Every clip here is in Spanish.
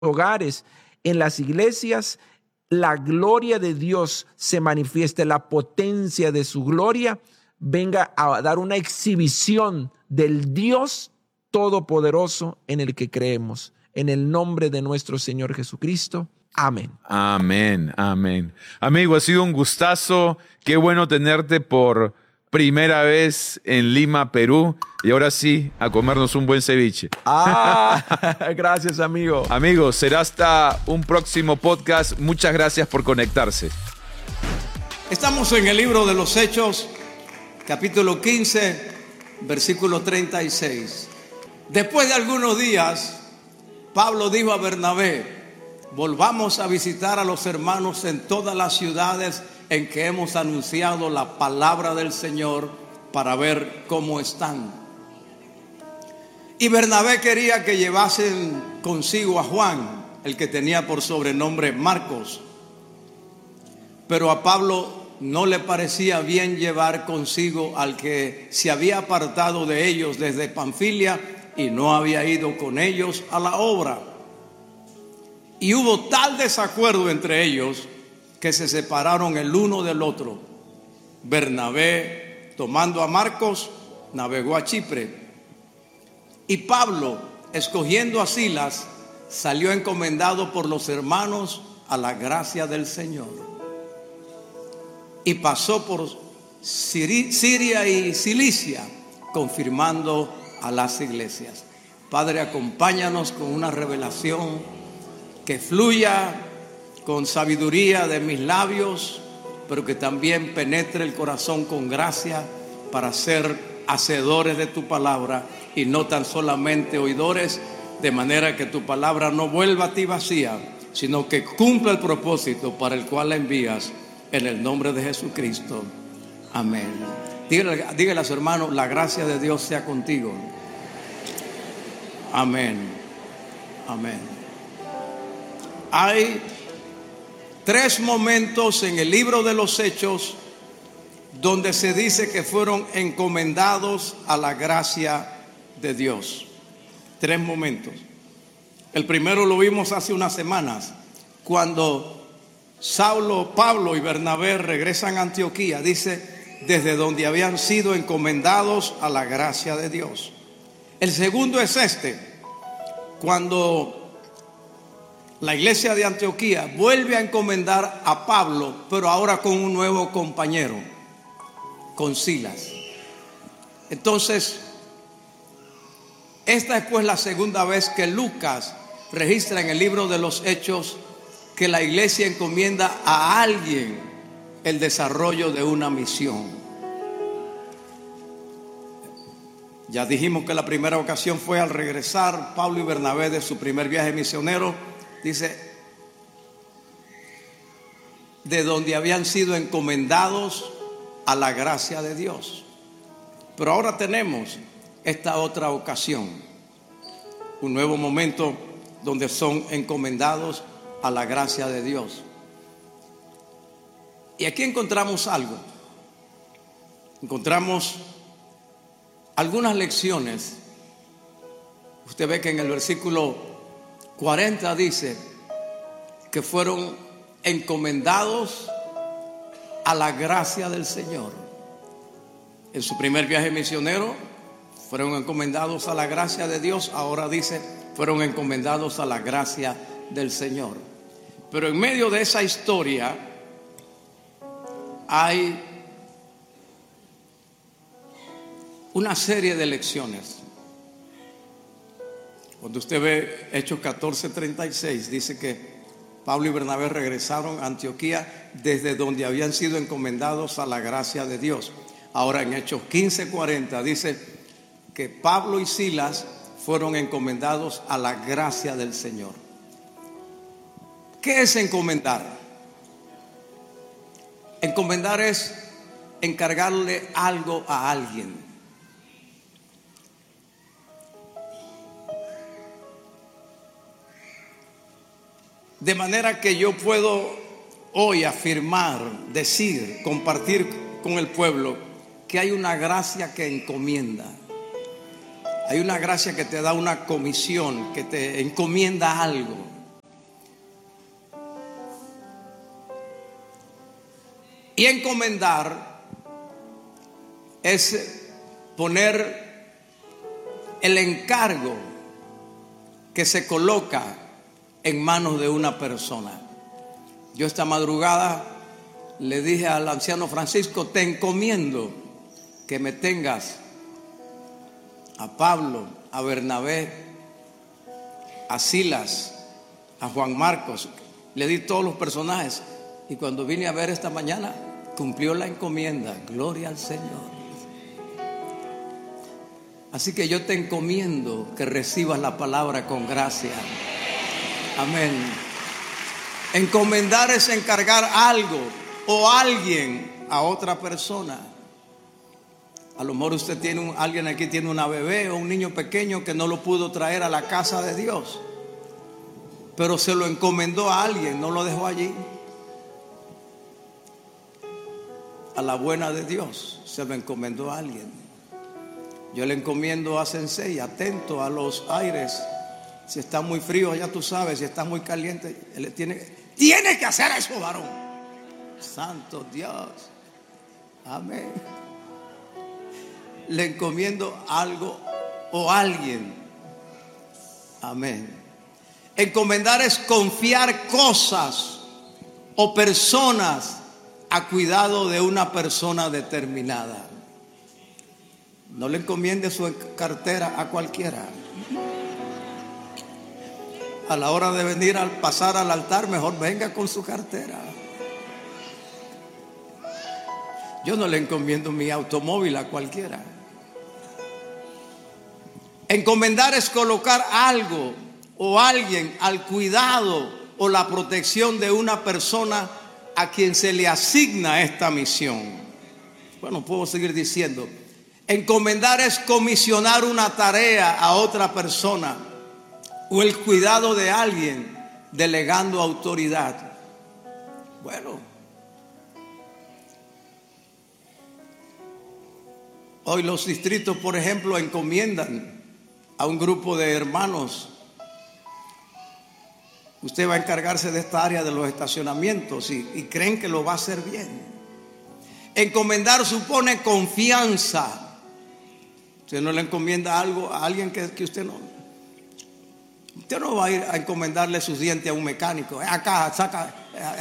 hogares, en las iglesias, la gloria de Dios se manifieste, la potencia de su gloria venga a dar una exhibición del Dios todopoderoso en el que creemos. En el nombre de nuestro Señor Jesucristo. Amén. Amén, amén. Amigo, ha sido un gustazo. Qué bueno tenerte por primera vez en Lima, Perú. Y ahora sí, a comernos un buen ceviche. Gracias, amigo. Amigos, será hasta un próximo podcast. Muchas gracias por conectarse. Estamos en el libro de los Hechos, capítulo 15, versículo 36. Después de algunos días, Pablo dijo a Bernabé: volvamos a visitar a los hermanos en todas las ciudades en que hemos anunciado la palabra del Señor para ver cómo están. Y Bernabé quería que llevasen consigo a Juan, el que tenía por sobrenombre Marcos. Pero a Pablo no le parecía bien llevar consigo al que se había apartado de ellos desde Panfilia y no había ido con ellos a la obra. Y hubo tal desacuerdo entre ellos que se separaron el uno del otro. Bernabé, tomando a Marcos, navegó a Chipre. Y Pablo, escogiendo a Silas, salió encomendado por los hermanos a la gracia del Señor. Y pasó por Siria y Cilicia, confirmando a las iglesias. Padre, acompáñanos con una revelación que fluya con sabiduría de mis labios, pero que también penetre el corazón con gracia para ser hacedores de tu palabra y no tan solamente oidores, de manera que tu palabra no vuelva a ti vacía, sino que cumpla el propósito para el cual la envías, en el nombre de Jesucristo. Amén. Dígale a su hermano: la gracia de Dios sea contigo. Amén. Amén. Hay 3 momentos en el libro de los Hechos donde se dice que fueron encomendados a la gracia de Dios. 3 momentos. El primero lo vimos hace unas semanas, cuando Saulo, Pablo y Bernabé regresan a Antioquía. Dice: desde donde habían sido encomendados a la gracia de Dios. El segundo es cuando la iglesia de Antioquía vuelve a encomendar a Pablo, pero ahora con un nuevo compañero, con Silas. Entonces, esta es pues la segunda vez que Lucas registra en el libro de los Hechos que la iglesia encomienda a alguien el desarrollo de una misión. Ya dijimos que la primera ocasión fue al regresar Pablo y Bernabé de su primer viaje misionero. Dice: de donde habían sido encomendados a la gracia de Dios. Pero ahora tenemos esta otra ocasión, un nuevo momento donde son encomendados a la gracia de Dios. Y aquí encontramos algo. Encontramos algunas lecciones. Usted ve que en el versículo 40 dice que fueron encomendados a la gracia del Señor. En su primer viaje misionero fueron encomendados a la gracia de Dios. Ahora dice: fueron encomendados a la gracia del Señor. Pero en medio de esa historia hay una serie de lecciones. Cuando usted ve Hechos 14:36, dice que Pablo y Bernabé regresaron a Antioquía desde donde habían sido encomendados a la gracia de Dios. Ahora en Hechos 15:40 dice que Pablo y Silas fueron encomendados a la gracia del Señor. ¿Qué es encomendar? Encomendar es encargarle algo a alguien. De manera que yo puedo hoy afirmar, decir, compartir con el pueblo que hay una gracia que encomienda. Hay una gracia que te da una comisión, que te encomienda algo. Y encomendar es poner el encargo que se coloca en manos de una persona. Yo esta madrugada le dije al anciano Francisco: te encomiendo que me tengas a Pablo, a Bernabé, a Silas, a Juan Marcos. Le di todos los personajes, y cuando vine a ver esta mañana, cumplió la encomienda. Gloria al Señor. Así que yo te encomiendo que recibas la palabra con gracia. Amén. Encomendar es encargar algo o alguien a otra persona. A lo mejor usted tiene alguien aquí tiene una bebé o un niño pequeño que no lo pudo traer a la casa de Dios, pero se lo encomendó a alguien, no lo dejó allí. A la buena de Dios se lo encomendó a alguien. Yo le encomiendo a Sensei, atento a los aires. Si está muy frío, ya tú sabes. Si está muy caliente, él tiene que hacer eso, varón. Santo Dios. Amén. Le encomiendo algo o alguien. Amén. Encomendar es confiar cosas o personas a cuidado de una persona determinada. No le encomiende su cartera a cualquiera. A la hora de venir al pasar al altar, mejor venga con su cartera. Yo no le encomiendo mi automóvil a cualquiera. Encomendar es colocar algo o alguien al cuidado o la protección de una persona a quien se le asigna esta misión. Bueno, puedo seguir diciendo. Encomendar es comisionar una tarea a otra persona o el cuidado de alguien delegando autoridad. Bueno, hoy los distritos, por ejemplo, encomiendan a un grupo de hermanos: usted va a encargarse de esta área de los estacionamientos, y creen que lo va a hacer bien. Encomendar supone confianza. Usted no le encomienda algo a alguien que usted no va a ir a encomendarle sus dientes a un mecánico. Acá, saca.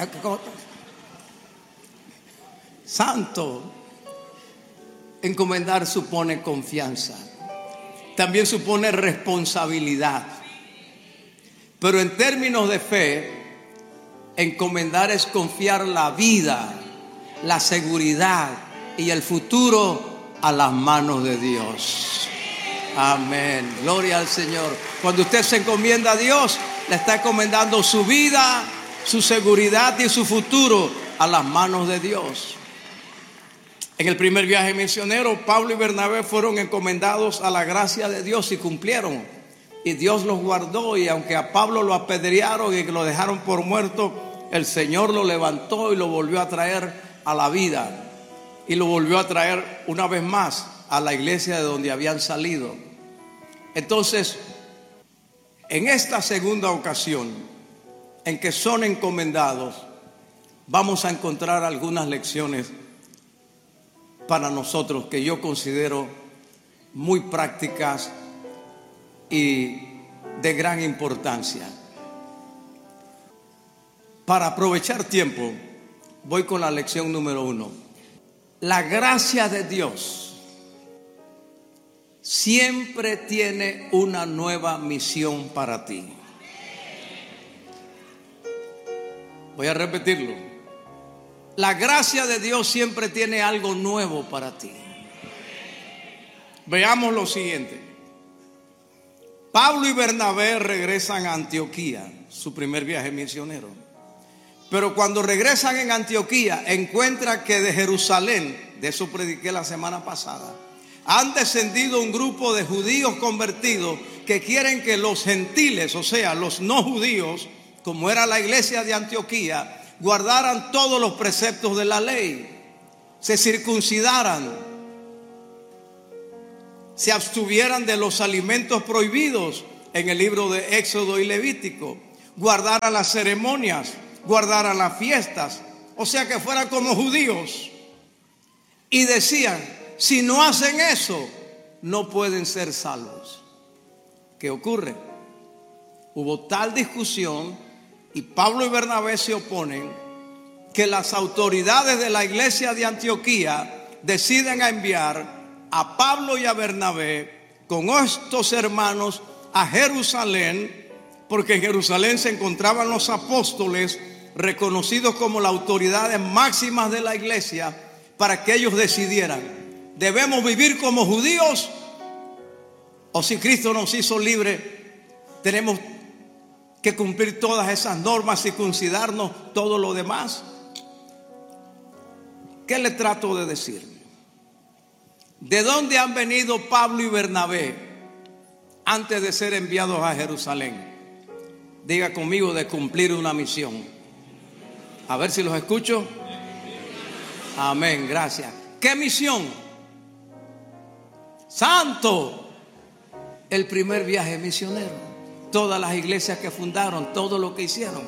Santo. Encomendar supone confianza. También supone responsabilidad. Pero en términos de fe, encomendar es confiar la vida, la seguridad y el futuro a las manos de Dios. Amén. Gloria al Señor. Cuando usted se encomienda a Dios, le está encomendando su vida, su seguridad y su futuro a las manos de Dios. En el primer viaje misionero, Pablo y Bernabé fueron encomendados a la gracia de Dios y cumplieron. Y Dios los guardó, y aunque a Pablo lo apedrearon y lo dejaron por muerto, el Señor lo levantó y lo volvió a traer a la vida. Y lo volvió a traer una vez más a la iglesia de donde habían salido. Entonces, en esta segunda ocasión en que son encomendados, vamos a encontrar algunas lecciones para nosotros que yo considero muy prácticas y de gran importancia. Para aprovechar tiempo, voy con la lección número 1. La gracia de Dios siempre tiene una nueva misión para ti. Voy a repetirlo. La gracia de Dios siempre tiene algo nuevo para ti. Veamos lo siguiente. Pablo y Bernabé regresan a Antioquía, su primer viaje misionero. Pero cuando regresan en Antioquía, encuentran que de Jerusalén, de eso prediqué la semana pasada, han descendido un grupo de judíos convertidos que quieren que los gentiles, o sea, los no judíos, como era la iglesia de Antioquía, guardaran todos los preceptos de la ley, se circuncidaran, se abstuvieran de los alimentos prohibidos en el libro de Éxodo y Levítico, guardaran las ceremonias, guardaran las fiestas, o sea que fueran como judíos. Y decían, si no hacen eso, no pueden ser salvos. ¿Qué ocurre? Hubo tal discusión y Pablo y Bernabé se oponen que las autoridades de la iglesia de Antioquía deciden enviar a Pablo y a Bernabé con estos hermanos a Jerusalén, porque en Jerusalén se encontraban los apóstoles reconocidos como las autoridades máximas de la iglesia, para que ellos decidieran, ¿debemos vivir como judíos? O si Cristo nos hizo libres, tenemos que cumplir todas esas normas, circuncidarnos, todo lo demás. ¿Qué le trato de decir? ¿De dónde han venido Pablo y Bernabé antes de ser enviados a Jerusalén? Diga conmigo, de cumplir una misión. A ver si los escucho. Amén, gracias. ¿Qué misión? Santo. El primer viaje misionero. Todas las iglesias que fundaron, todo lo que hicieron.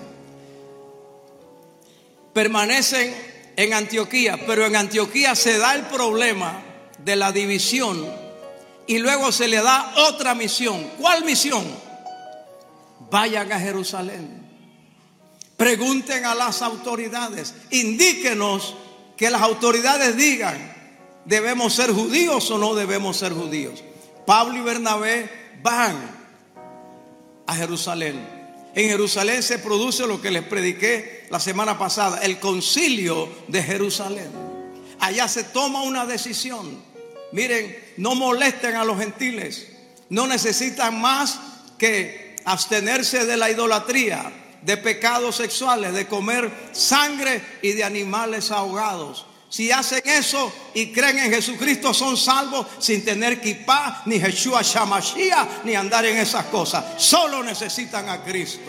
Permanecen en Antioquía, pero en Antioquía se da el problema de la división y luego se le da otra misión. ¿Cuál misión? Vayan a Jerusalén, pregunten a las autoridades, indíquenos, que las autoridades digan, ¿debemos ser judíos o no debemos ser judíos? Pablo y Bernabé van a Jerusalén. En Jerusalén se produce lo que les prediqué la semana pasada, el concilio de Jerusalén. Allá se toma una decisión. Miren, no molesten a los gentiles. No necesitan más que abstenerse de la idolatría, de pecados sexuales, de comer sangre y de animales ahogados. Si hacen eso y creen en Jesucristo, son salvos sin tener kippah, ni Yeshua Shamashiach, ni andar en esas cosas. Solo necesitan a Cristo.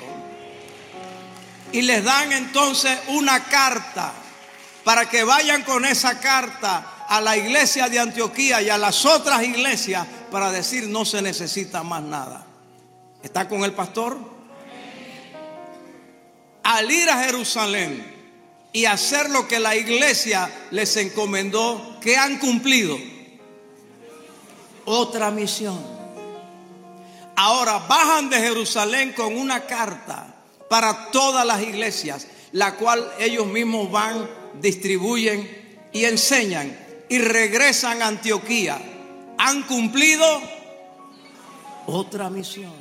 Y les dan entonces una carta para que vayan con esa carta a la iglesia de Antioquía y a las otras iglesias para decir, no se necesita más nada. ¿Está con el pastor? Al ir a Jerusalén y hacer lo que la iglesia les encomendó, que han cumplido. Otra misión. Ahora bajan de Jerusalén con una carta para todas las iglesias, la cual ellos mismos van, distribuyen y enseñan, y regresan a Antioquía. Han cumplido otra misión.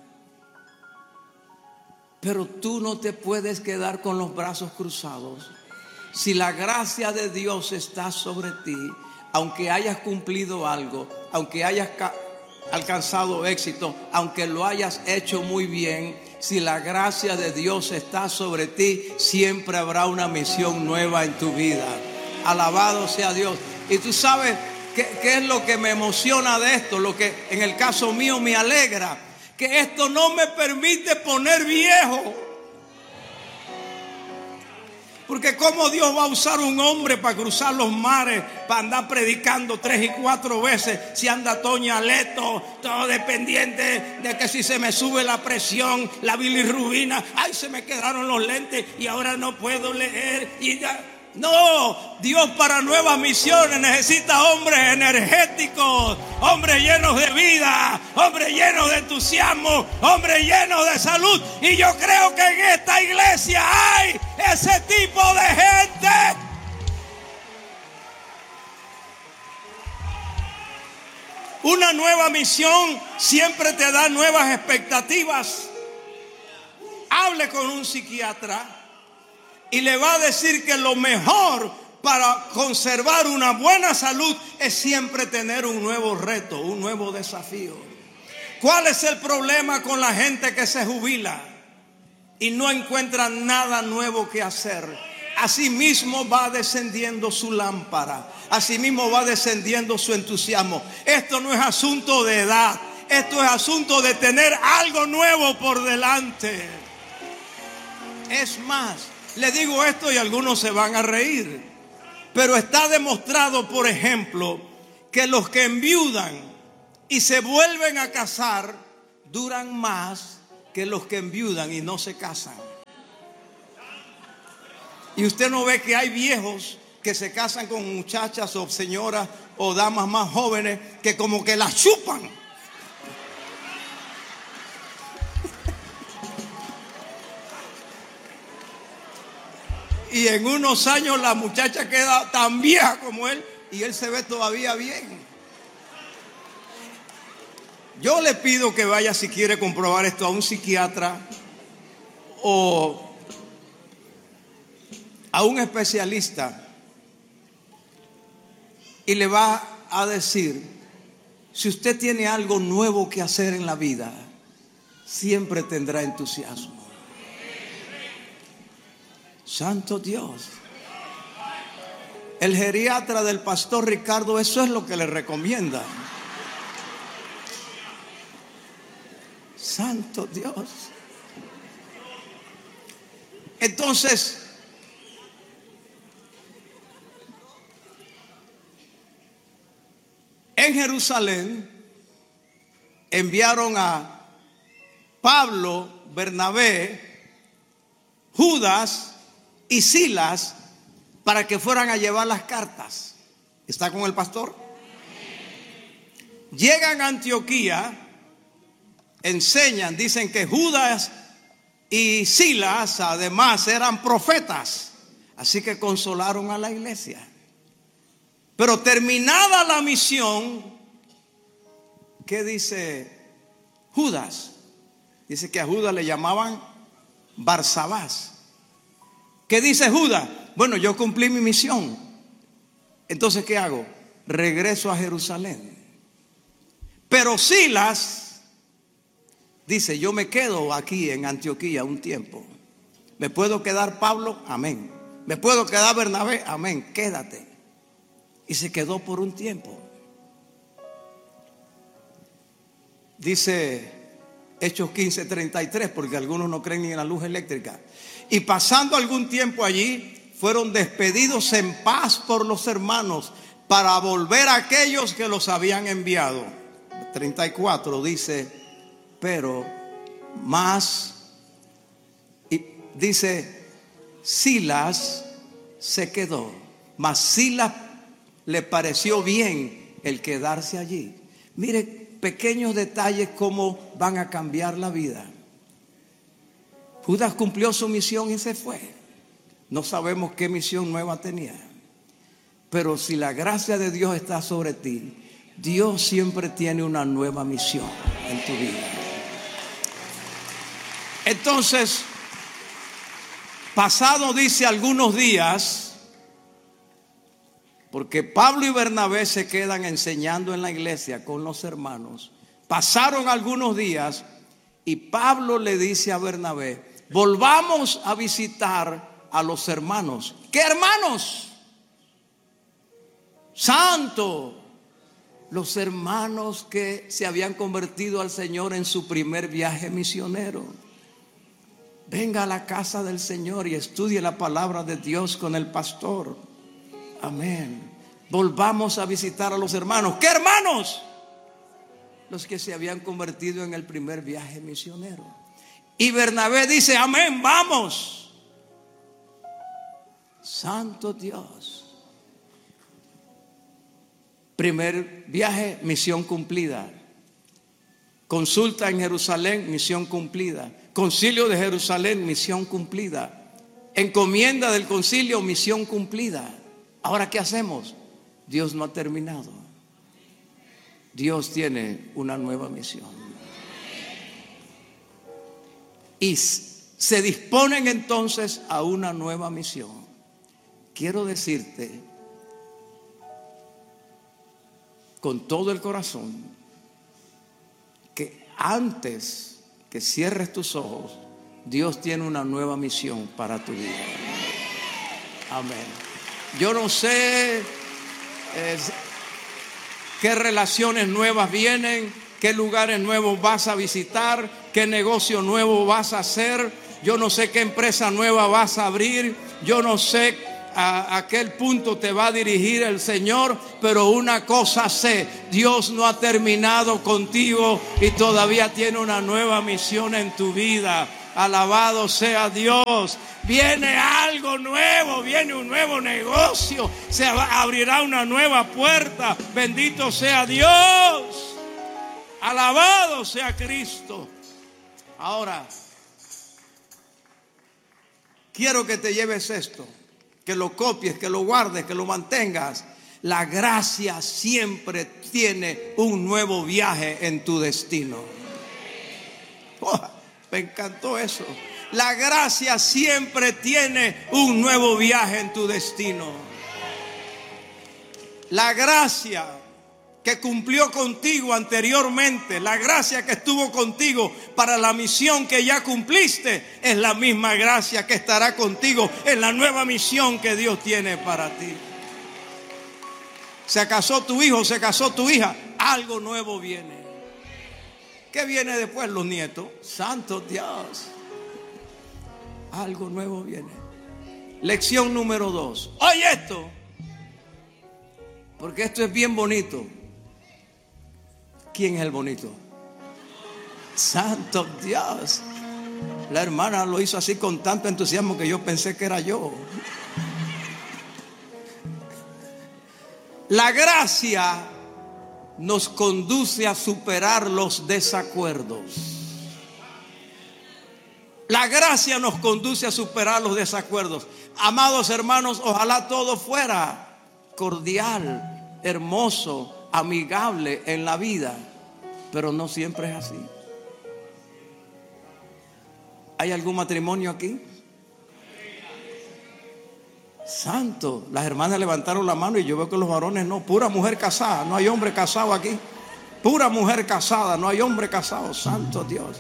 Pero tú no te puedes quedar con los brazos cruzados. Si la gracia de Dios está sobre ti, aunque hayas cumplido algo, aunque hayas alcanzado éxito, aunque lo hayas hecho muy bien, si la gracia de Dios está sobre ti, siempre habrá una misión nueva en tu vida. Alabado sea Dios. Y tú sabes qué es lo que me emociona de esto, lo que en el caso mío me alegra. Que esto no me permite poner viejo. Porque cómo Dios va a usar un hombre para cruzar los mares, para andar predicando 3 y 4 veces, si anda toñaleto, todo dependiente de que si se me sube la presión, la bilirrubina, ay, se me quedaron los lentes y ahora no puedo leer y ya. No, Dios para nuevas misiones necesita hombres energéticos, hombres llenos de vida, hombres llenos de entusiasmo, hombres llenos de salud. Y yo creo que en esta iglesia hay ese tipo de gente. Una nueva misión siempre te da nuevas expectativas. Hable con un psiquiatra y le va a decir que lo mejor para conservar una buena salud es siempre tener un nuevo reto, un nuevo desafío. ¿Cuál es el problema con la gente que se jubila y no encuentra nada nuevo que hacer? Asimismo va descendiendo su lámpara, asimismo va descendiendo su entusiasmo. Esto no es asunto de edad, esto es asunto de tener algo nuevo por delante. Es más, le digo esto y algunos se van a reír, pero está demostrado, por ejemplo, que los que enviudan y se vuelven a casar duran más que los que enviudan y no se casan. Y usted no ve que hay viejos que se casan con muchachas o señoras o damas más jóvenes que como que las chupan. Y en unos años la muchacha queda tan vieja como él y él se ve todavía bien. Yo le pido que vaya, si quiere comprobar esto, a un psiquiatra o a un especialista, y le va a decir: si usted tiene algo nuevo que hacer en la vida, siempre tendrá entusiasmo. Santo Dios. El geriatra del pastor Ricardo, eso es lo que le recomienda. Santo Dios. Entonces, en Jerusalén enviaron a Pablo, Bernabé, Judas y Silas para que fueran a llevar las cartas. ¿Está con el pastor? Llegan a Antioquía, enseñan, dicen que Judas y Silas además eran profetas, así que consolaron a la iglesia. Pero terminada la misión, ¿qué dice Judas? Dice que a Judas le llamaban Barsabás. ¿Qué dice Judas? Bueno, yo cumplí mi misión. Entonces, ¿qué hago? Regreso a Jerusalén. Pero Silas dice: yo me quedo aquí en Antioquía un tiempo. ¿Me puedo quedar, Pablo? Amén. ¿Me puedo quedar, Bernabé? Amén. Quédate. Y se quedó por un tiempo. Dice Hechos 15:33, porque algunos no creen ni en la luz eléctrica. Y pasando algún tiempo allí, fueron despedidos en paz por los hermanos para volver a aquellos que los habían enviado. 34 dice: pero más, y dice, Silas se quedó, mas Silas le pareció bien el quedarse allí. Mire, pequeños detalles cómo van a cambiar la vida. Judas cumplió su misión y se fue. No sabemos qué misión nueva tenía. Pero si la gracia de Dios está sobre ti, Dios siempre tiene una nueva misión en tu vida. Entonces, pasado, dice, algunos días, porque Pablo y Bernabé se quedan enseñando en la iglesia con los hermanos. Pasaron algunos días y Pablo le dice a Bernabé: volvamos a visitar a los hermanos. ¿Qué hermanos? Santo. Los hermanos que se habían convertido al Señor en su primer viaje misionero. Venga a la casa del Señor y estudie la palabra de Dios con el pastor. Amén. Volvamos a visitar a los hermanos. ¿Qué hermanos? Los que se habían convertido en el primer viaje misionero. Y Bernabé dice: amén, vamos. Santo Dios. Primer viaje, misión cumplida. Consulta en Jerusalén, misión cumplida. Concilio de Jerusalén, misión cumplida. Encomienda del concilio, misión cumplida. Ahora, ¿qué hacemos? Dios no ha terminado. Dios tiene una nueva misión. Y se disponen entonces a una nueva misión. Quiero decirte con todo el corazón que antes que cierres tus ojos, Dios tiene una nueva misión para tu vida. Amén. Yo no sé qué relaciones nuevas vienen, qué lugares nuevos vas a visitar, qué negocio nuevo vas a hacer. Yo no sé qué empresa nueva vas a abrir. Yo no sé a qué punto te va a dirigir el Señor, pero una cosa sé: Dios no ha terminado contigo y todavía tiene una nueva misión en tu vida. Alabado sea Dios. Viene algo nuevo, viene un nuevo negocio. Se abrirá una nueva puerta. Bendito sea Dios. Alabado sea Cristo. Ahora, quiero que te lleves esto, que lo copies, que lo guardes, que lo mantengas. La gracia siempre tiene un nuevo viaje en tu destino. Oh, me encantó eso. La gracia siempre tiene un nuevo viaje en tu destino. La gracia que cumplió contigo anteriormente, la gracia que estuvo contigo para la misión que ya cumpliste, es la misma gracia que estará contigo en la nueva misión que Dios tiene para ti. Se casó tu hijo, se casó tu hija, algo nuevo viene. ¿Qué viene después? Los nietos. Santo Dios. Algo nuevo viene. Lección número 2. Oye esto, porque esto es bien bonito. ¿Quién es el bonito? Santo Dios. La hermana lo hizo así con tanto entusiasmo que yo pensé que era yo. La gracia nos conduce a superar los desacuerdos. La gracia nos conduce a superar los desacuerdos. Amados hermanos, ojalá todo fuera cordial, hermoso, amigable en la vida, pero no siempre es así. ¿Hay algún matrimonio aquí? Santo, las hermanas levantaron la mano y yo veo que los varones no. Pura mujer casada, no hay hombre casado aquí. Pura mujer casada, no hay hombre casado. Santo Dios.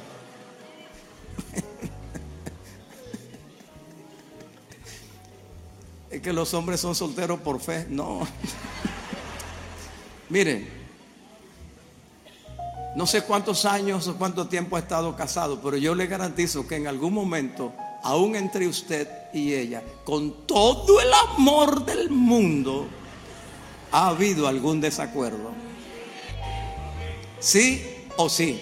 Es que los hombres son solteros por fe. No. Miren, no sé cuántos años o cuánto tiempo ha estado casado, pero yo le garantizo que en algún momento, aún entre usted y ella, con todo el amor del mundo, ha habido algún desacuerdo. ¿Sí o sí?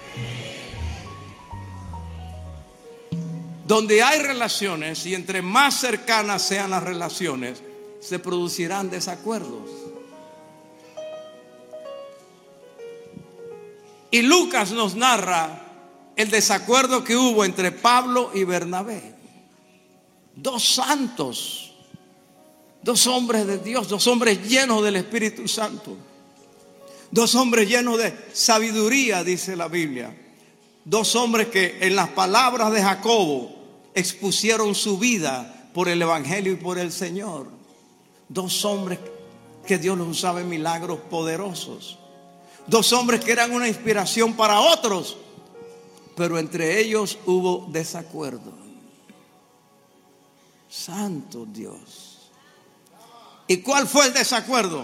Donde hay relaciones, y entre más cercanas sean las relaciones, se producirán desacuerdos. Y Lucas nos narra el desacuerdo que hubo entre Pablo y Bernabé. Dos santos, dos hombres de Dios, dos hombres llenos del Espíritu Santo, dos hombres llenos de sabiduría, dice la Biblia. Dos hombres que en las palabras de Jacobo expusieron su vida por el Evangelio y por el Señor. Dos hombres que Dios los usaba en milagros poderosos. Dos hombres que eran una inspiración para otros, pero entre ellos hubo desacuerdo. Santo Dios. ¿Y cuál fue el desacuerdo?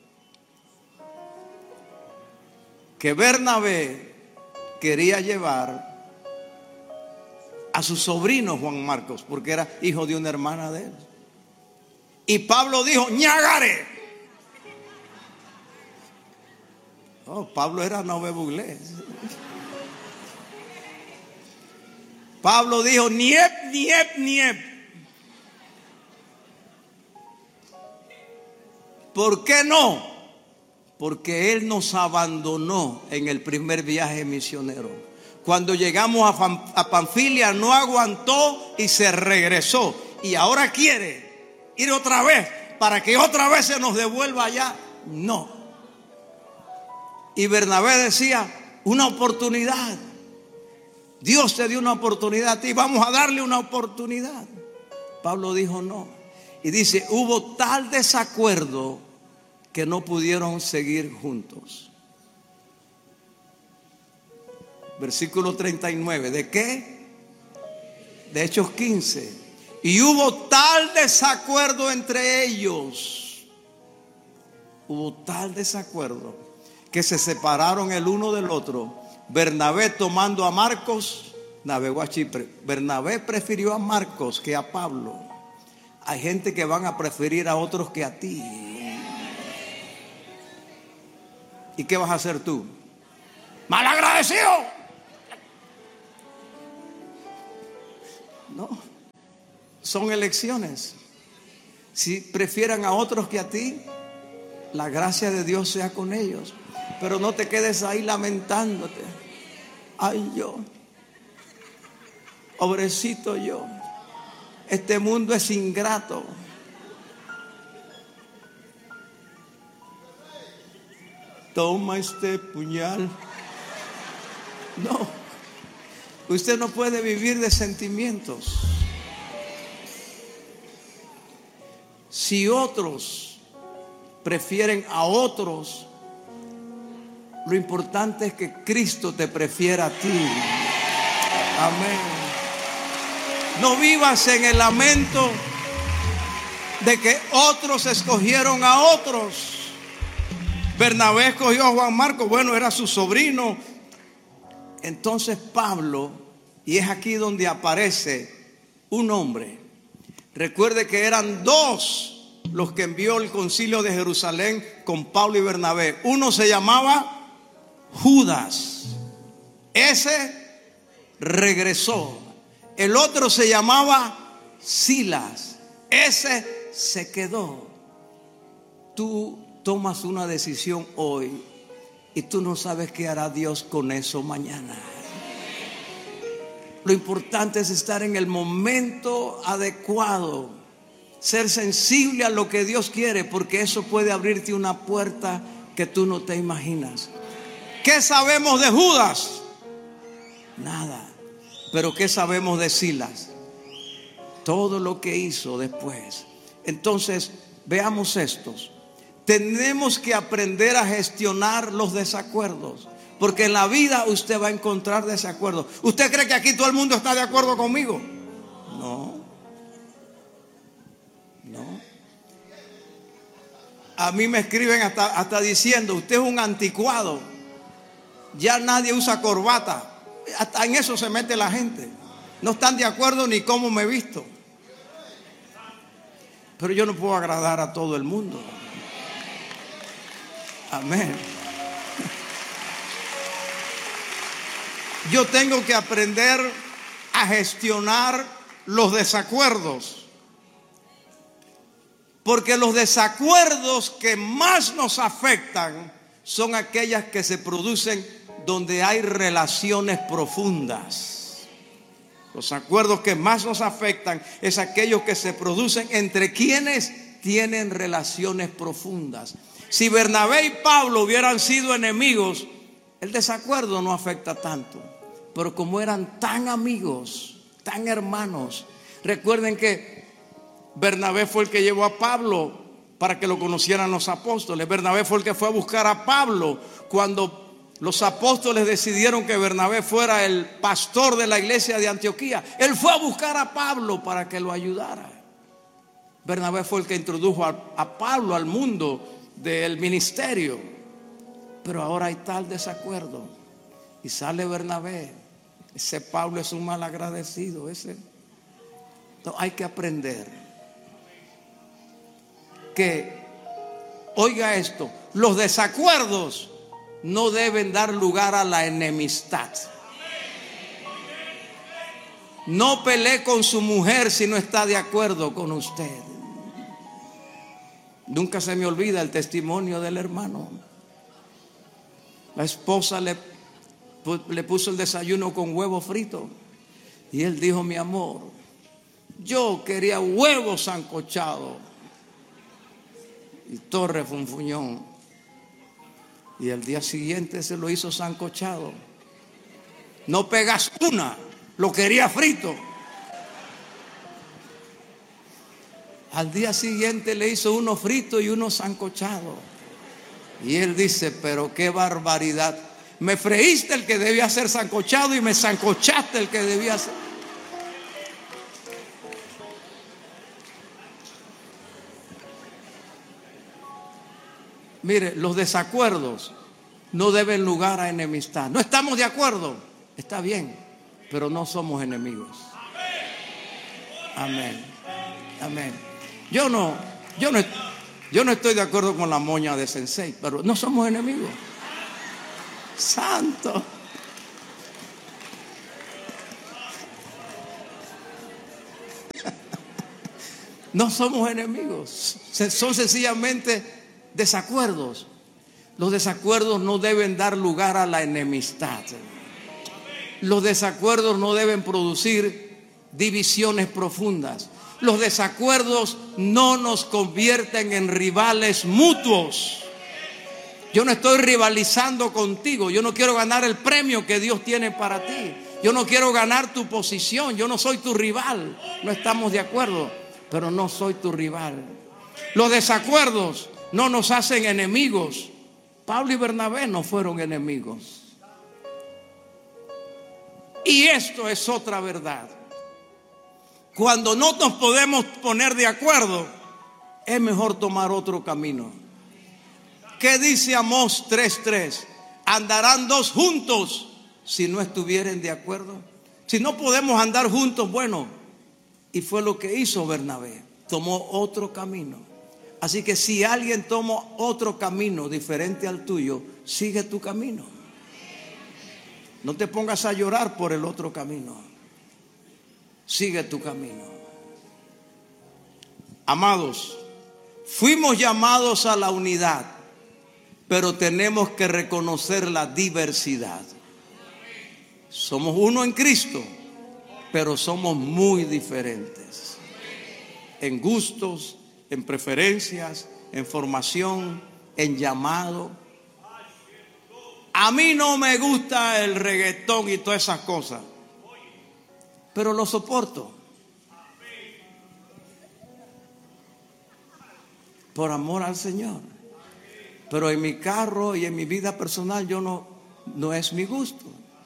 Que Bernabé quería llevar a su sobrino Juan Marcos, porque era hijo de una hermana de él. Y Pablo dijo: ñagare. Oh, Pablo era nove buglés. Pablo dijo: niep, niep, niep. ¿Por qué no? Porque él nos abandonó en el primer viaje misionero. Cuando llegamos a Panfilia no aguantó y se regresó. Y ahora quiere ir otra vez para que otra vez se nos devuelva allá. No. Y Bernabé decía: una oportunidad. Dios te dio una oportunidad a ti, vamos a darle una oportunidad. Pablo dijo no. Y dice: hubo tal desacuerdo que no pudieron seguir juntos. Versículo 39. ¿De qué? De Hechos 15. Y hubo tal desacuerdo entre ellos. Hubo tal desacuerdo que se separaron el uno del otro. Bernabé, tomando a Marcos, navegó a Chipre. Bernabé prefirió a Marcos que a Pablo. Hay gente que van a preferir a otros que a ti. ¿Y qué vas a hacer tú? ¡Malagradecido! No, son elecciones. Si prefieran a otros que a ti, la gracia de Dios sea con ellos. Pero no te quedes ahí lamentándote. Ay, yo, pobrecito yo, este mundo es ingrato. Toma este puñal. No, usted no puede vivir de sentimientos. Si otros prefieren a otros, lo importante es que Cristo te prefiera a ti. Amén. No vivas en el lamento de que otros escogieron a otros. Bernabé escogió a Juan Marcos, bueno, era su sobrino. Entonces Pablo, y es aquí donde aparece un hombre. Recuerde que eran dos los que envió el concilio de Jerusalén con Pablo y Bernabé. Uno se llamaba Judas, ese regresó. El otro se llamaba Silas, ese se quedó. Tú tomas una decisión hoy y tú no sabes qué hará Dios con eso mañana. Lo importante es estar en el momento adecuado, ser sensible a lo que Dios quiere, porque eso puede abrirte una puerta que tú no te imaginas. ¿Qué sabemos de Judas? Nada. Pero ¿qué sabemos de Silas? Todo lo que hizo después. Entonces, veamos estos. Tenemos que aprender a gestionar los desacuerdos, porque en la vida usted va a encontrar desacuerdos. ¿Usted cree que aquí todo el mundo está de acuerdo conmigo? No. No. A mí me escriben hasta diciendo, usted es un anticuado. Ya nadie usa corbata. Hasta en eso se mete la gente. No están de acuerdo ni cómo me he visto. Pero yo no puedo agradar a todo el mundo. Amén. Yo tengo que aprender a gestionar los desacuerdos. Porque los desacuerdos que más nos afectan son aquellas que se producen donde hay relaciones profundas. Los acuerdos que más nos afectan es aquellos que se producen entre quienes tienen relaciones profundas. Si Bernabé y Pablo hubieran sido enemigos, el desacuerdo no afecta tanto. Pero como eran tan amigos, tan hermanos, recuerden que Bernabé fue el que llevó a Pablo para que lo conocieran los apóstoles. Bernabé fue el que fue a buscar a Pablo cuando los apóstoles decidieron que Bernabé fuera el pastor de la iglesia de Antioquía. Él fue a buscar a Pablo para que lo ayudara. Bernabé fue el que introdujo a Pablo al mundo del ministerio. Pero ahora hay tal desacuerdo y sale Bernabé. Ese Pablo es un mal agradecido. No, hay que aprender que, oiga esto, los desacuerdos no deben dar lugar a la enemistad. No pelee con su mujer si no está de acuerdo con usted. Nunca se me olvida el testimonio del hermano. La esposa le puso el desayuno con huevo frito y él dijo: mi amor, yo quería huevo sancochado. Y torre funfuñón. Y el día siguiente se lo hizo sancochado. No pegas una, lo quería frito. Al día siguiente le hizo uno frito y uno sancochado. Y él dice: pero qué barbaridad. Me freíste el que debía ser sancochado y me sancochaste el que debía ser. Mire, los desacuerdos no deben lugar a enemistad. No estamos de acuerdo, está bien, pero no somos enemigos. Amén. Amén. Yo no estoy de acuerdo con la moña de Sensei, pero no somos enemigos. Santo. No somos enemigos, son sencillamente desacuerdos. Los desacuerdos no deben dar lugar a la enemistad. Los desacuerdos no deben producir divisiones profundas. Los desacuerdos no nos convierten en rivales mutuos. Yo no estoy rivalizando contigo. Yo no quiero ganar el premio que Dios tiene para ti. Yo no quiero ganar tu posición. Yo no soy tu rival. No estamos de acuerdo, pero no soy tu rival. Los desacuerdos no nos hacen enemigos. Pablo y Bernabé no fueron enemigos. Y esto es otra verdad. Cuando no nos podemos poner de acuerdo, es mejor tomar otro camino. ¿Qué dice Amós 3:3? ¿Andarán dos juntos si no estuvieren de acuerdo? Si no podemos andar juntos, bueno, y fue lo que hizo Bernabé, tomó otro camino. Así que si alguien toma otro camino diferente al tuyo, sigue tu camino. No te pongas a llorar por el otro camino. Sigue tu camino. Amados, fuimos llamados a la unidad, pero tenemos que reconocer la diversidad. Somos uno en Cristo, pero somos muy diferentes. En gustos, en preferencias, en formación, en llamado. A mí no me gusta el reggaetón y todas esas cosas, pero lo soporto por amor al Señor. Pero en mi carro y en mi vida personal yo no es mi gusto.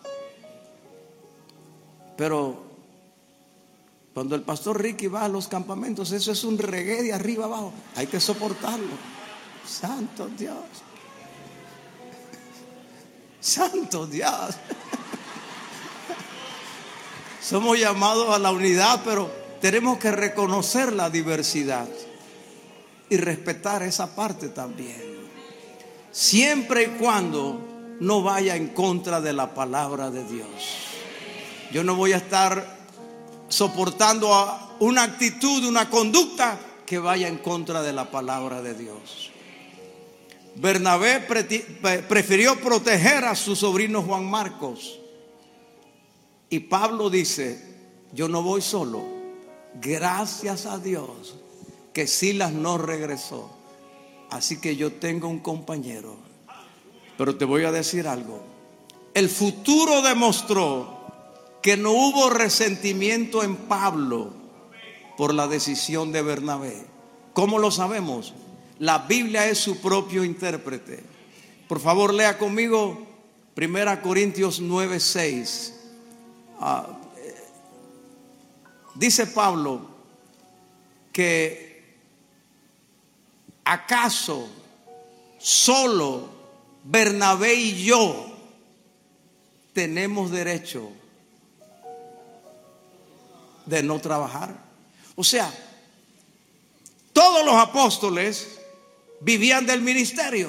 Pero cuando el pastor Ricky va a los campamentos, eso es un reggae de arriba abajo. Hay que soportarlo. Santo Dios. Santo Dios. Somos llamados a la unidad, pero tenemos que reconocer la diversidad y respetar esa parte también. Siempre y cuando no vaya en contra de la palabra de Dios. Yo no voy a estar soportando una actitud, una conducta que vaya en contra de la palabra de Dios. Bernabé prefirió proteger a su sobrino Juan Marcos. Y Pablo dice, yo no voy solo. Gracias a Dios que Silas no regresó. Así que yo tengo un compañero. Pero te voy a decir algo. El futuro demostró que no hubo resentimiento en Pablo por la decisión de Bernabé. ¿Cómo lo sabemos? La Biblia es su propio intérprete. Por favor, lea conmigo 1 Corintios 9:6. Dice Pablo que ¿acaso solo Bernabé y yo tenemos derecho de no trabajar? O sea, todos los apóstoles vivían del ministerio,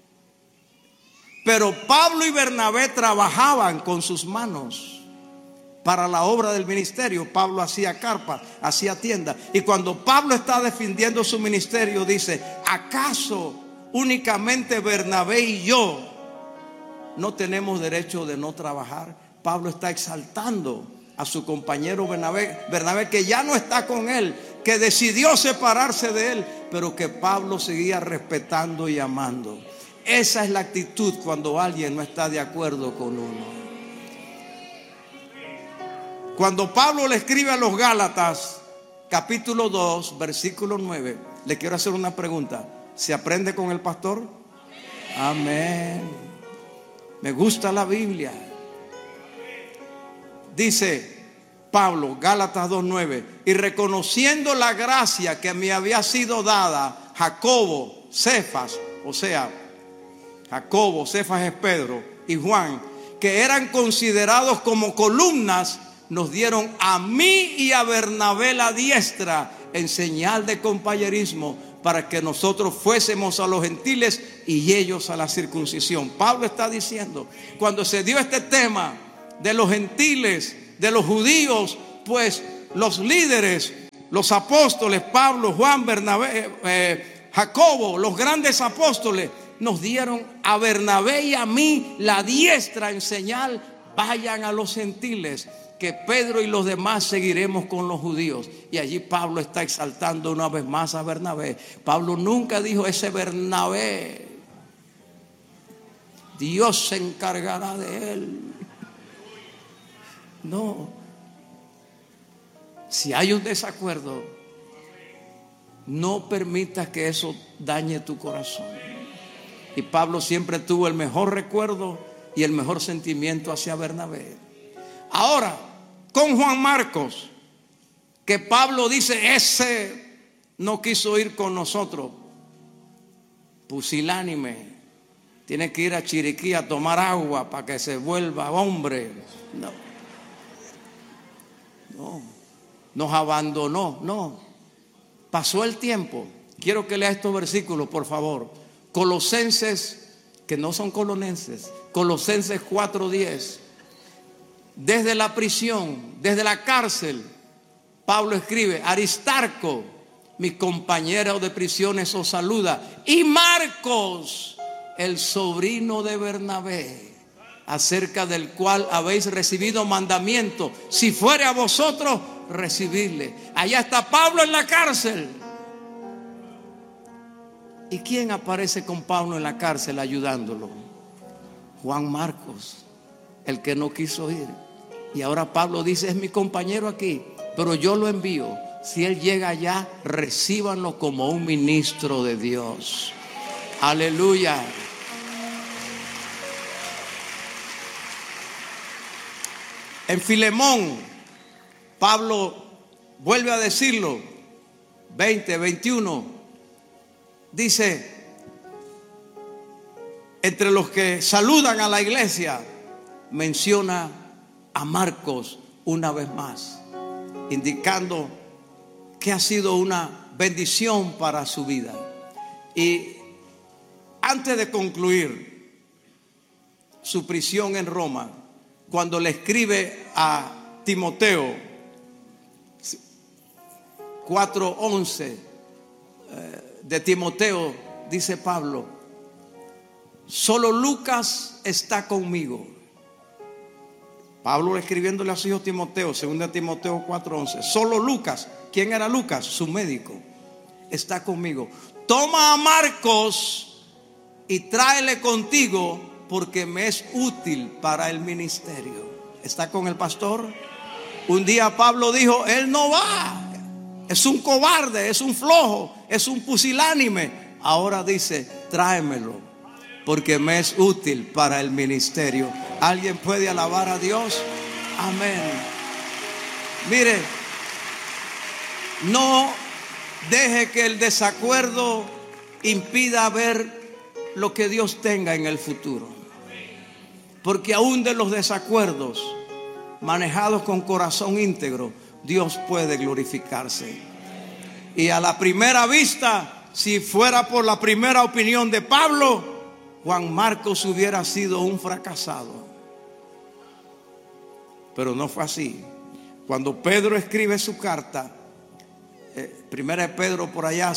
pero Pablo y Bernabé trabajaban con sus manos para la obra del ministerio. Pablo hacía carpas, hacía tiendas. Y cuando Pablo está defendiendo su ministerio, dice, ¿acaso únicamente Bernabé y yo no tenemos derecho de no trabajar? Pablo está exaltando a su compañero Bernabé, que ya no está con él, que decidió separarse de él, pero que Pablo seguía respetando y amando. Esa es la actitud cuando alguien no está de acuerdo con uno. Cuando Pablo le escribe a los Gálatas, capítulo 2, versículo 9, le quiero hacer una pregunta. ¿Se aprende con el pastor? Amén. Me gusta la Biblia. Dice Pablo, Gálatas 2:9, y reconociendo la gracia que me había sido dada, Jacobo, Cefas, o sea, Jacobo, Cefas es Pedro, y Juan, que eran considerados como columnas, nos dieron a mí y a Bernabé la diestra en señal de compañerismo, para que nosotros fuésemos a los gentiles y ellos a la circuncisión. Pablo está diciendo, cuando se dio este tema de los gentiles, de los judíos, pues los líderes los apóstoles, Pablo, Juan, Bernabé, Jacobo, los grandes apóstoles, nos dieron a Bernabé y a mí la diestra en señal: vayan a los gentiles, que Pedro y los demás seguiremos con los judíos. Y allí Pablo está exaltando una vez más a Bernabé. Pablo nunca dijo: ese Bernabé, Dios se encargará de él. No. Si hay un desacuerdo, no permitas que eso dañe tu corazón. Y Pablo siempre tuvo el mejor recuerdo y el mejor sentimiento hacia Bernabé. Ahora, con Juan Marcos, que Pablo dice: ese no quiso ir con nosotros, pusilánime, tiene que ir a Chiriquí a tomar agua para que se vuelva hombre. No, nos abandonó. No, pasó el tiempo. Quiero que lea estos versículos, por favor. Colosenses, que no son colonenses, Colosenses 4:10. Desde la prisión, desde la cárcel, Pablo escribe: Aristarco, mi compañero de prisiones, os saluda, y Marcos, el sobrino de Bernabé, acerca del cual habéis recibido mandamiento, si fuere a vosotros, recibidle. Allá está Pablo en la cárcel. ¿Y quién aparece con Pablo en la cárcel ayudándolo? Juan Marcos, el que no quiso ir. Y ahora Pablo dice: es mi compañero aquí, pero yo lo envío. Si él llega allá, recíbanlo como un ministro de Dios. Aleluya. En Filemón, Pablo vuelve a decirlo, 20:21, dice: entre los que saludan a la iglesia, menciona a Marcos una vez más, indicando que ha sido una bendición para su vida. Y antes de concluir su prisión en Roma, cuando le escribe a Timoteo 4:11 de Timoteo, dice Pablo: solo Lucas está conmigo. Pablo escribiéndole a su hijo Timoteo, 2 Timoteo 4:11. Solo Lucas. ¿Quién era Lucas? Su médico. Está conmigo. Toma a Marcos y tráele contigo, porque me es útil para el ministerio. ¿Está con el pastor? Un día Pablo dijo: él no va, es un cobarde, es un flojo, es un pusilánime. Ahora dice: tráemelo, porque me es útil para el ministerio. ¿Alguien puede alabar a Dios? Amén. Mire, no deje que el desacuerdo impida ver lo que Dios tenga en el futuro. Porque aún de los desacuerdos manejados con corazón íntegro, Dios puede glorificarse. Y a la primera vista, si fuera por la primera opinión de Pablo, Juan Marcos hubiera sido un fracasado. Pero no fue así. Cuando Pedro escribe su carta, primera de Pedro por allá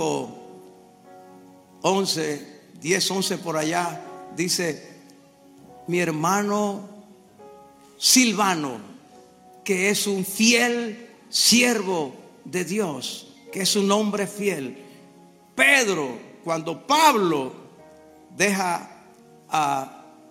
5:11, 10:11 por allá, dice: mi hermano Silvano, que es un fiel siervo de Dios, que es un hombre fiel. Pedro, cuando Pablo deja a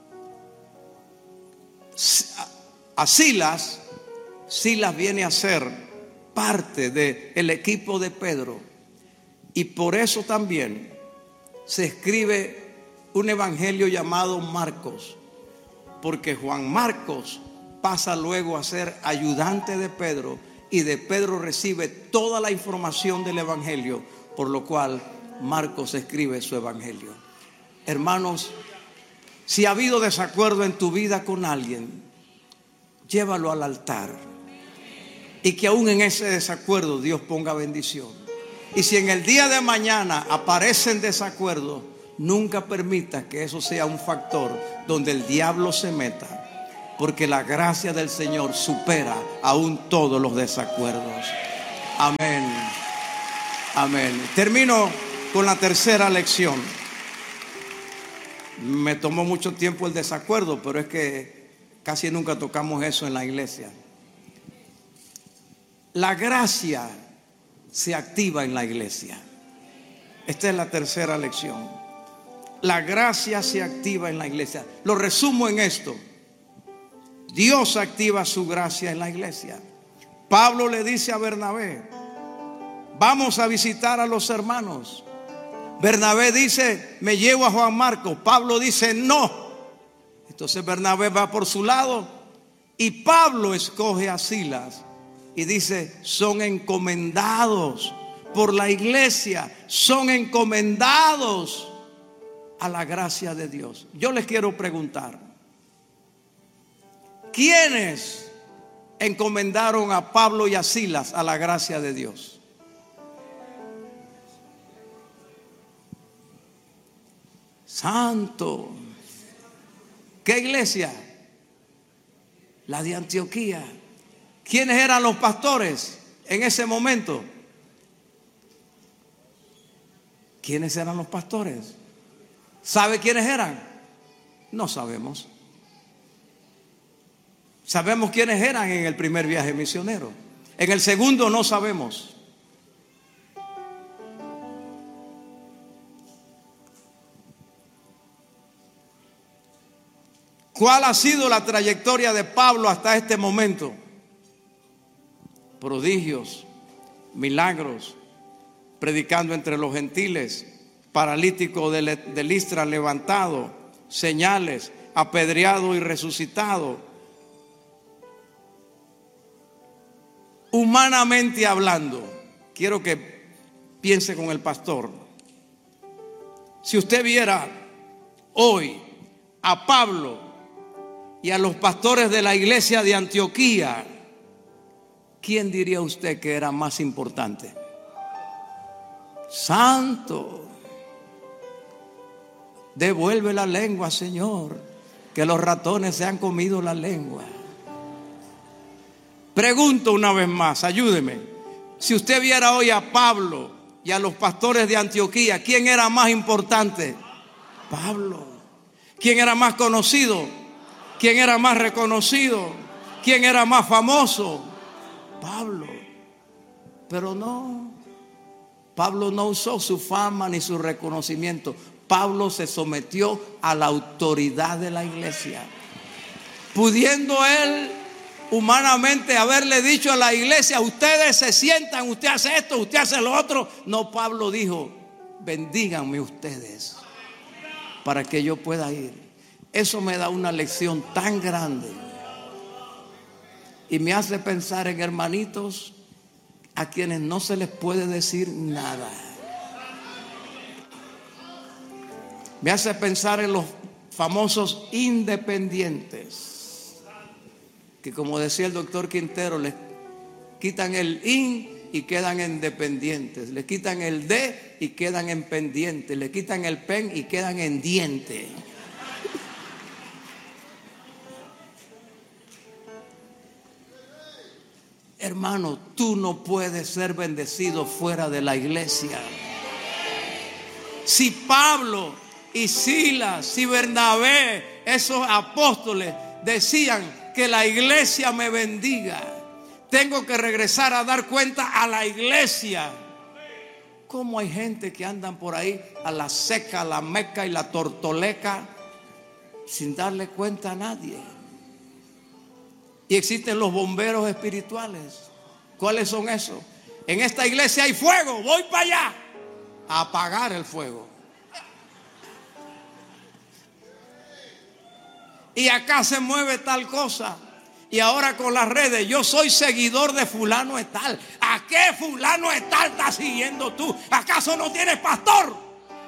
Silas, Silas viene a ser parte del equipo de Pedro. Y por eso también se escribe un evangelio llamado Marcos, porque Juan Marcos pasa luego a ser ayudante de Pedro, y de Pedro recibe toda la información del evangelio, por lo cual Marcos escribe su evangelio. Hermanos, si ha habido desacuerdo en tu vida con alguien, llévalo al altar, y que aún en ese desacuerdo Dios ponga bendición. Y si en el día de mañana aparecen desacuerdos, nunca permita que eso sea un factor donde el diablo se meta, porque la gracia del Señor supera aún todos los desacuerdos. Amén. Amén. Termino con la tercera lección. Me tomó mucho tiempo el desacuerdo, pero es que casi nunca tocamos eso en la iglesia. La gracia se activa en la iglesia. Esta es la tercera lección. La gracia se activa en la iglesia. Lo resumo en esto. Dios activa su gracia en la iglesia. Pablo le dice a Bernabé: vamos a visitar a los hermanos. Bernabé dice: me llevo a Juan Marcos. Pablo dice: no. Entonces Bernabé va por su lado y Pablo escoge a Silas y dice: son encomendados por la iglesia, son encomendados a la gracia de Dios. Yo les quiero preguntar, ¿quiénes encomendaron a Pablo y a Silas a la gracia de Dios? Santo. ¿Qué iglesia? La de Antioquía. ¿Quiénes eran los pastores en ese momento? ¿Quiénes eran los pastores? ¿Sabe quiénes eran? No sabemos. Sabemos quiénes eran en el primer viaje misionero. En el segundo no sabemos. ¿Cuál ha sido la trayectoria de Pablo hasta este momento? Prodigios, milagros, predicando entre los gentiles, paralítico de Listra levantado, señales, apedreado y resucitado. Humanamente hablando, quiero que piense con el pastor. Si usted viera hoy a Pablo y a los pastores de la iglesia de Antioquía, ¿quién diría usted que era más importante? Santo. Devuelve la lengua, Señor, que los ratones se han comido la lengua. Pregunto una vez más, ayúdeme. Si usted viera hoy a Pablo y a los pastores de Antioquía, ¿quién era más importante? Pablo. ¿Quién era más conocido? ¿Quién era más reconocido? ¿Quién era más famoso? Pablo. Pero no, Pablo no usó su fama ni su reconocimiento. Pablo se sometió a la autoridad de la iglesia, pudiendo él humanamente haberle dicho a la iglesia: ustedes se sientan, usted hace esto, usted hace lo otro. No, Pablo dijo: bendíganme ustedes para que yo pueda ir. Eso me da una lección tan grande y me hace pensar en hermanitos a quienes no se les puede decir nada. Me hace pensar en los famosos independientes, que, como decía el doctor Quintero, les quitan el in y quedan en dependientes, le quitan el de y quedan en pendiente, le quitan el pen y quedan en diente. Hermano, tú no puedes ser bendecido fuera de la iglesia. Si Pablo y Silas y Bernabé, esos apóstoles, decían que la iglesia me bendiga, tengo que regresar a dar cuenta a la iglesia. ¿Cómo hay gente que andan por ahí a la seca, a la meca y la tortoleca sin darle cuenta a nadie? Y existen los bomberos espirituales. ¿Cuáles son esos? En esta iglesia hay fuego, voy para allá a apagar el fuego. Y acá se mueve tal cosa. Y ahora con las redes, yo soy seguidor de fulano de tal. ¿A qué fulano de tal estás siguiendo tú? ¿Acaso no tienes pastor?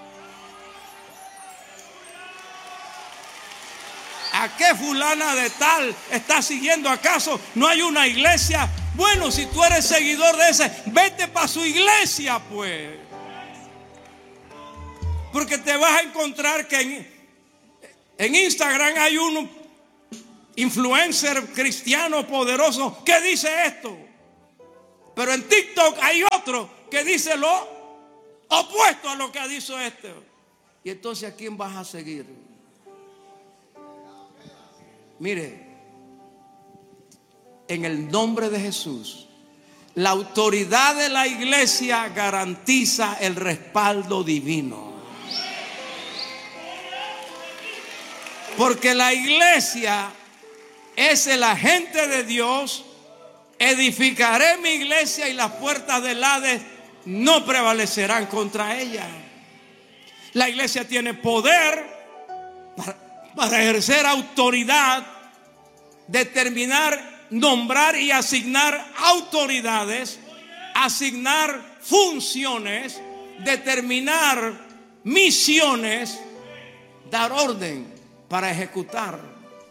¿A qué fulana de tal estás siguiendo? ¿Acaso no hay una iglesia? Bueno, si tú eres seguidor de ese, vete para su iglesia, pues. Porque te vas a encontrar que en Instagram hay un influencer cristiano poderoso que dice esto. Pero en TikTok hay otro que dice lo opuesto a lo que ha dicho este. Y entonces, ¿a quién vas a seguir? Mire, en el nombre de Jesús, la autoridad de la iglesia garantiza el respaldo divino. Porque la iglesia es el agente de Dios. Edificaré mi iglesia y las puertas del Hades no prevalecerán contra ella. La iglesia tiene poder para ejercer autoridad, determinar, nombrar y asignar autoridades, asignar funciones, determinar misiones, dar orden para ejecutar.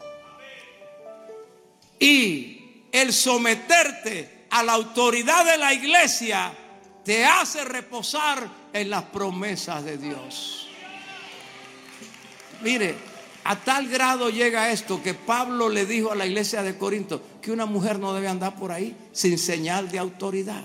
Y el someterte a la autoridad de la iglesia te hace reposar en las promesas de Dios. Mire, a tal grado llega esto que Pablo le dijo a la iglesia de Corinto que una mujer no debe andar por ahí sin señal de autoridad.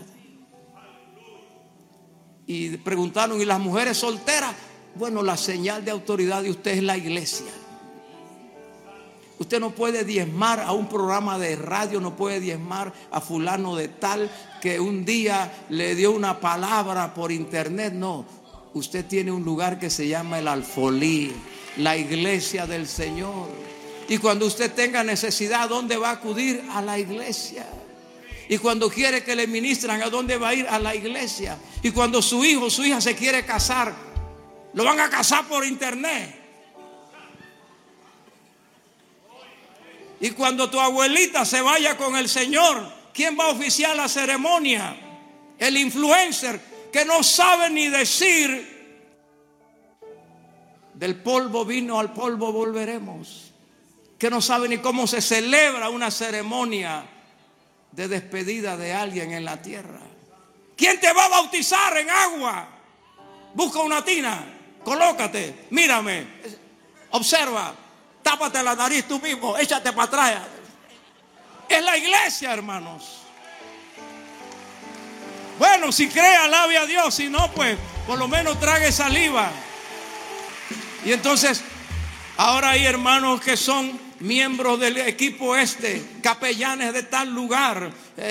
Y preguntaron, ¿y las mujeres solteras? Bueno, la señal de autoridad de usted es la iglesia. Usted no puede diezmar a un programa de radio, no puede diezmar a fulano de tal que un día le dio una palabra por internet. No, usted tiene un lugar que se llama el alfolí, la iglesia del Señor. Y cuando usted tenga necesidad, ¿a dónde va a acudir? A la iglesia. Y cuando quiere que le ministran, ¿a dónde va a ir? A la iglesia. Y cuando su hijo o su hija se quiere casar, lo van a casar por internet. Y cuando tu abuelita se vaya con el Señor, ¿quién va a oficiar la ceremonia? El influencer que no sabe ni decir: del polvo vino, al polvo volveremos. Que no sabe ni cómo se celebra una ceremonia de despedida de alguien en la tierra. ¿Quién te va a bautizar en agua? Busca una tina, colócate, mírame, observa. Tápate la nariz tú mismo, échate para atrás. Es la iglesia, hermanos. Bueno, si cree, alabe a Dios. Si no, pues por lo menos trague saliva. Y entonces, ahora hay hermanos que son miembros del equipo capellanes de tal lugar,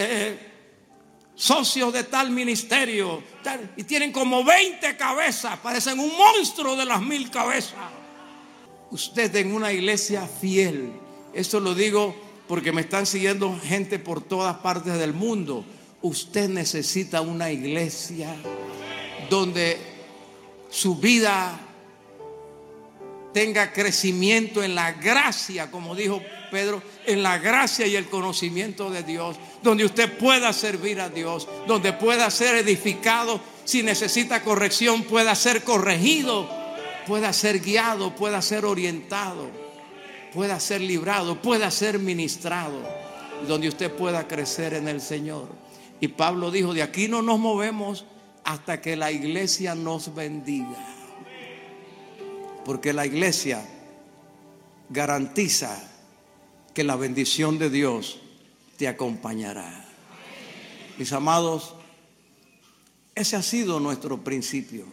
socios de tal ministerio, y tienen como 20 cabezas, parecen un monstruo de las 1000 cabezas. Usted en una iglesia fiel, eso lo digo porque me están siguiendo gente por todas partes del mundo. Usted necesita una iglesia donde su vida tenga crecimiento en la gracia, como dijo Pedro, en la gracia y el conocimiento de Dios, donde usted pueda servir a Dios, donde pueda ser edificado, si necesita corrección pueda ser corregido, pueda ser guiado, pueda ser orientado, pueda ser librado, pueda ser ministrado, donde usted pueda crecer en el Señor. Y Pablo dijo: de aquí no nos movemos hasta que la iglesia nos bendiga. Porque la iglesia garantiza que la bendición de Dios te acompañará. Mis amados, ese ha sido nuestro principio.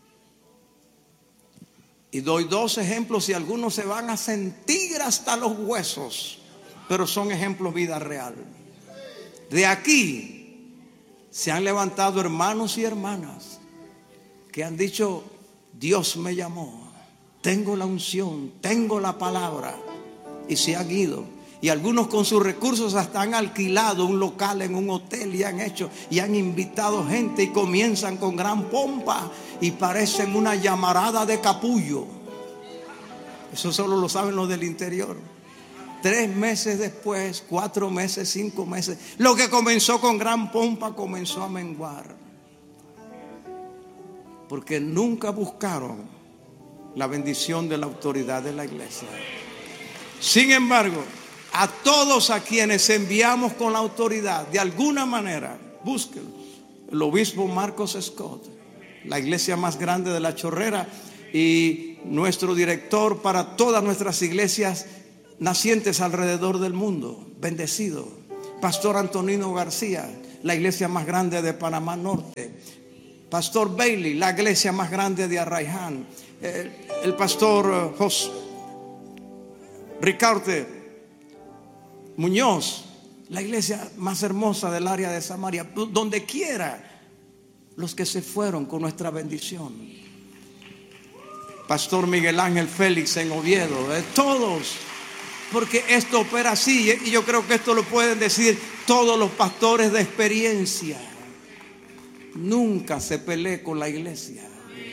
Y doy 2 ejemplos y algunos se van a sentir hasta los huesos, pero son ejemplos vida real. De aquí se han levantado hermanos y hermanas que han dicho: Dios me llamó, tengo la unción, tengo la palabra, y se han ido. Y algunos con sus recursos hasta han alquilado un local en un hotel y han hecho y han invitado gente y comienzan con gran pompa y parecen una llamarada de capullo. Eso solo lo saben los del interior. 3 meses después, 4 meses, 5 meses, lo que comenzó con gran pompa comenzó a menguar. Porque nunca buscaron la bendición de la autoridad de la iglesia. Sin embargo, a todos a quienes enviamos con la autoridad, de alguna manera, búsquenlo. El obispo Marcos Scott, la iglesia más grande de La Chorrera, y nuestro director para todas nuestras iglesias nacientes alrededor del mundo, bendecido, Pastor Antonino García, la iglesia más grande de Panamá Norte. Pastor Bailey, la iglesia más grande de Arraiján. El pastor Ricardo Muñoz, la iglesia más hermosa del área de Samaria. Donde quiera, los que se fueron con nuestra bendición. Pastor Miguel Ángel Félix en Oviedo, todos, porque esto opera así, y yo creo que esto lo pueden decir todos los pastores de experiencia. Nunca se pelee con la iglesia,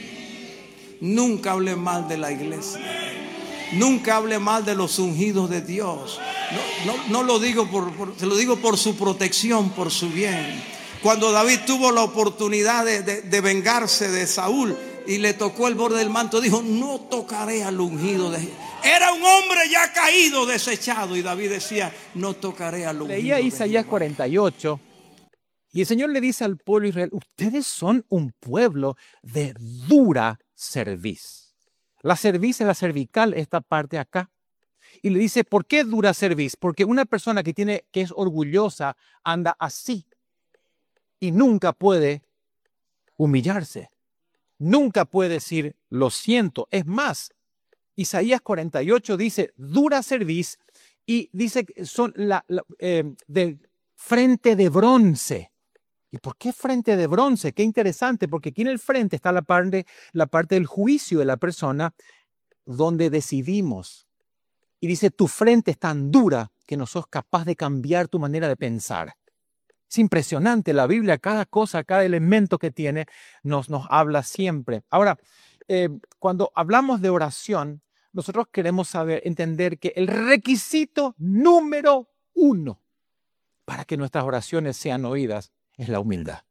nunca hable mal de la iglesia, nunca hable mal de los ungidos de Dios. No lo digo se lo digo por su protección, por su bien. Cuando David tuvo la oportunidad de vengarse de Saúl y le tocó el borde del manto, dijo: no tocaré al ungido de Jehová. Era un hombre ya caído, desechado, y David decía: no tocaré al ungido. Leía Isaías 48 y el Señor le dice al pueblo de Israel: ustedes son un pueblo de dura cerviz. La cerviz es la cervical, esta parte acá. Y le dice: ¿por qué dura cerviz? Porque una persona que es orgullosa anda así y nunca puede humillarse. Nunca puede decir lo siento. Es más, Isaías 48 dice dura cerviz y dice que son de frente de bronce. ¿Y por qué frente de bronce? Qué interesante, porque aquí en el frente está la parte del juicio de la persona donde decidimos. Y dice: tu frente es tan dura que no sos capaz de cambiar tu manera de pensar. Es impresionante, la Biblia, cada cosa, cada elemento que tiene, nos habla siempre. Ahora, cuando hablamos de oración, nosotros queremos entender que el requisito número 1 para que nuestras oraciones sean oídas es la humildad.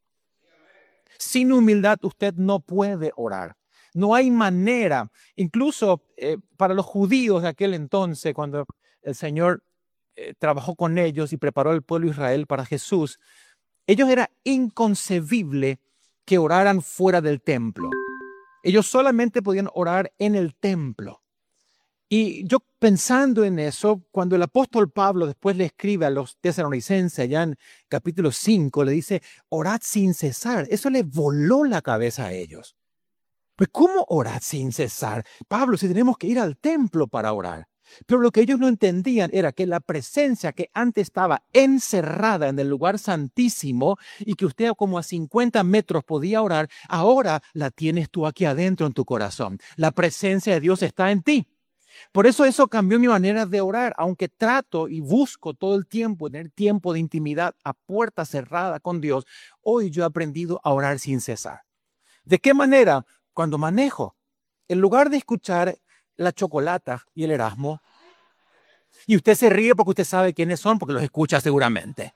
Sin humildad usted no puede orar. No hay manera. Incluso para los judíos de aquel entonces, cuando el Señor trabajó con ellos y preparó al pueblo de Israel para Jesús, ellos era inconcebible que oraran fuera del templo. Ellos solamente podían orar en el templo. Y yo pensando en eso, cuando el apóstol Pablo después le escribe a los tesalonicenses, allá en capítulo 5, le dice: orad sin cesar. Eso le voló la cabeza a ellos. Pues ¿cómo orad sin cesar? Pablo, si tenemos que ir al templo para orar. Pero lo que ellos no entendían era que la presencia que antes estaba encerrada en el lugar santísimo y que usted como a 50 metros podía orar, ahora la tienes tú aquí adentro en tu corazón. La presencia de Dios está en ti. Por eso cambió mi manera de orar, aunque trato y busco todo el tiempo tener tiempo de intimidad a puerta cerrada con Dios. Hoy yo he aprendido a orar sin cesar. ¿De qué manera? Cuando manejo, en lugar de escuchar la Chocolata y el Erasmo, y usted se ríe porque usted sabe quiénes son, porque los escucha seguramente.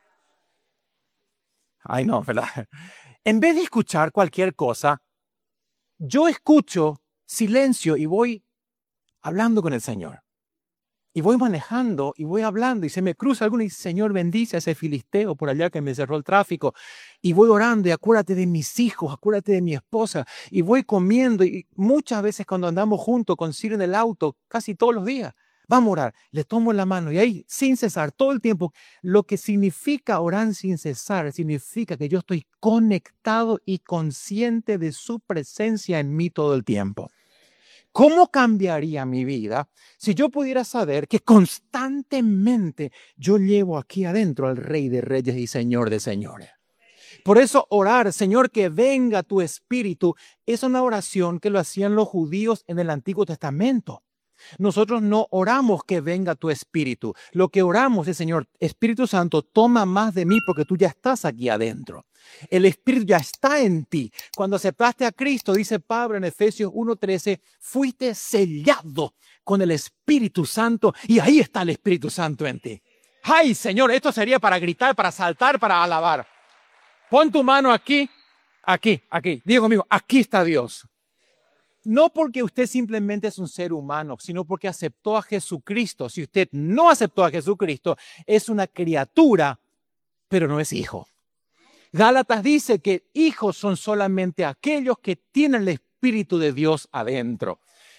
Ay, no, ¿verdad? En vez de escuchar cualquier cosa, yo escucho silencio y voy hablando con el Señor. Y voy manejando y voy hablando y se me cruza alguno y dice: Señor, bendice a ese filisteo por allá que me cerró el tráfico. Y voy orando y acuérdate de mis hijos, acuérdate de mi esposa. Y voy comiendo y muchas veces cuando andamos juntos con Ciro en el auto, casi todos los días, vamos a orar. Le tomo la mano y ahí sin cesar todo el tiempo. Lo que significa orar sin cesar significa que yo estoy conectado y consciente de su presencia en mí todo el tiempo. ¿Cómo cambiaría mi vida si yo pudiera saber que constantemente yo llevo aquí adentro al Rey de Reyes y Señor de Señores? Por eso orar, Señor, que venga tu Espíritu, es una oración que lo hacían los judíos en el Antiguo Testamento. Nosotros no oramos que venga tu Espíritu. Lo que oramos es: Señor, Espíritu Santo, toma más de mí porque tú ya estás aquí adentro. El Espíritu ya está en ti. Cuando aceptaste a Cristo, dice Pablo en Efesios 1:13, fuiste sellado con el Espíritu Santo y ahí está el Espíritu Santo en ti. ¡Ay, Señor! Esto sería para gritar, para saltar, para alabar. Pon tu mano aquí, aquí, aquí. Diga conmigo: aquí está Dios. No porque usted simplemente es un ser humano, sino porque aceptó a Jesucristo. Si usted no aceptó a Jesucristo, es una criatura, pero no es hijo. Gálatas dice que hijos son solamente aquellos que tienen el Espíritu de Dios adentro.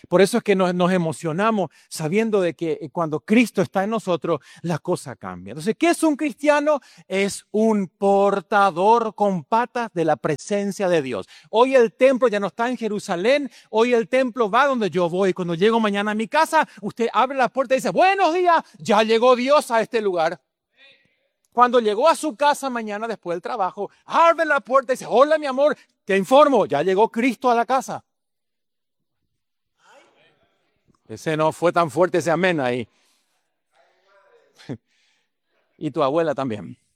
Por eso es que nos emocionamos sabiendo de que cuando Cristo está en nosotros, la cosa cambia. Entonces, ¿qué es un cristiano? Es un portador con patas de la presencia de Dios. Hoy el templo ya no está en Jerusalén, hoy el templo va donde yo voy. Cuando llego mañana a mi casa, usted abre la puerta y dice, buenos días, ya llegó Dios a este lugar. Cuando llegó a su casa mañana después del trabajo, abre la puerta y dice, hola mi amor, te informo, ya llegó Cristo a la casa. Ese no fue tan fuerte ese amén ahí. Y tu abuela también.